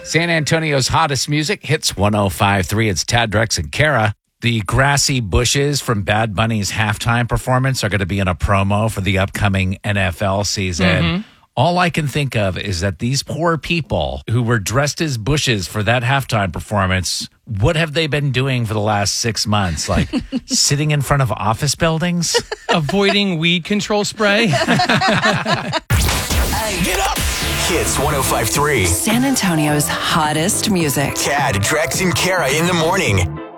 San Antonio's hottest music hits 105.3. It's Tad, Drex, and Kara. The grassy bushes from Bad Bunny's halftime performance are going to be in a promo for the upcoming NFL season. All I can think of is that these poor people who were dressed as bushes for that halftime performance, what have they been doing for the last 6 months? Like sitting in front of office buildings? Avoiding weed control spray? Get up! Hits 105.3. San Antonio's hottest music. Tad, Drex, and Kara in the morning.